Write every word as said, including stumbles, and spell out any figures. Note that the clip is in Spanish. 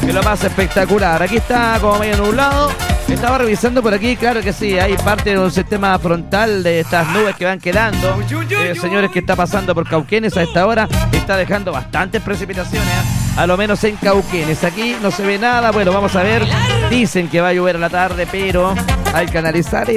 que lo más espectacular. Aquí está como medio nublado. Estaba revisando por aquí, claro que sí, hay parte de un sistema frontal de estas nubes que van quedando. Eh, señores, que está pasando por Cauquenes a esta hora, está dejando bastantes precipitaciones, ¿eh? A lo menos en Cauquenes. Aquí no se ve nada, bueno, vamos a ver. Dicen que va a llover a la tarde, pero hay que analizar y